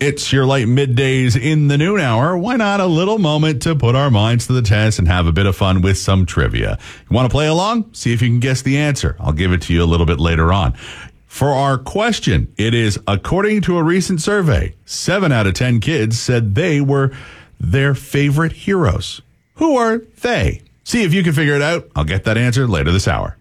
It's your late middays in the noon hour. Why not a little moment to put our minds to the test and have a bit of fun with some trivia? You want to play along? See if you can guess the answer. I'll give it to you a little bit later on. For our question, it is, according to a recent survey, 7 out of 10 kids said they were their favorite heroes. Who are they? See if you can figure it out. I'll get that answer later this hour.